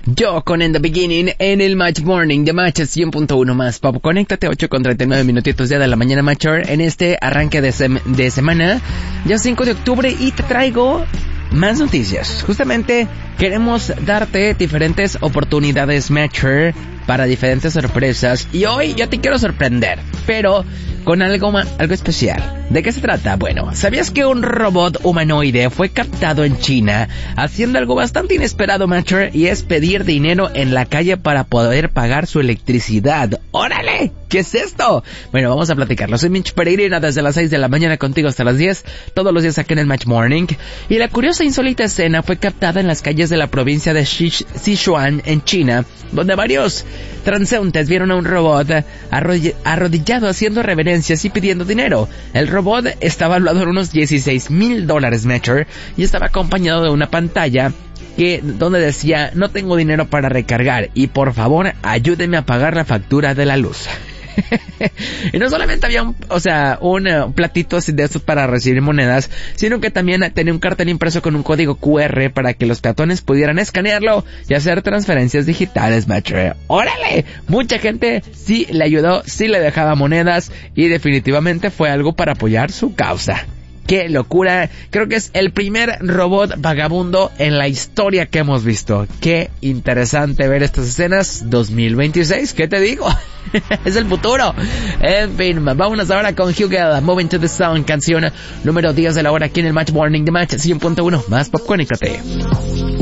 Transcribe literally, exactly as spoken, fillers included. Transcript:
Yo con In The Beginning en el Match Morning de Match cien punto uno más Pop. Conéctate, ocho con treinta y nueve minutitos ya de la mañana, Matcher, en este arranque de, sem- de semana, ya cinco de octubre, y te traigo más noticias. Justamente queremos darte diferentes oportunidades, Matcher, para diferentes sorpresas, y hoy yo te quiero sorprender, pero con algo ma- algo especial. ¿De qué se trata? Bueno, ¿sabías que un robot humanoide fue captado en China haciendo algo bastante inesperado, Matcher? Y es pedir dinero en la calle para poder pagar su electricidad. ¡Órale! ¿Qué es esto? Bueno, vamos a platicarlo. Soy Mitch Peregrina desde las seis de la mañana contigo hasta las diez, todos los días aquí en el Match Morning. Y la curiosa e insólita escena fue captada en las calles de la provincia de Sichuan, en China, donde varios transeúntes vieron a un robot arrodill- arrodillado haciendo reverencias y pidiendo dinero. El robot estaba valuado en unos dieciséis mil dólares, Metro, y estaba acompañado de una pantalla que donde decía: no tengo dinero para recargar y por favor ayúdeme a pagar la factura de la luz. Y no solamente había un, o sea, un uh, platito así de estos para recibir monedas, sino que también tenía un cartel impreso con un código cu erre para que los peatones pudieran escanearlo y hacer transferencias digitales, macho. ¡Órale! Mucha gente sí le ayudó, sí le dejaba monedas, y definitivamente fue algo para apoyar su causa. ¡Qué locura! Creo que es el primer robot vagabundo en la historia que hemos visto. ¡Qué interesante ver estas escenas! dos mil veintiséis, ¿qué te digo? Es el futuro. En fin, vámonos ahora con Hugel, Moving to the Sun, canción número diez de la hora aquí en el Match Morning de Match cien punto uno más Pop. Conéctate.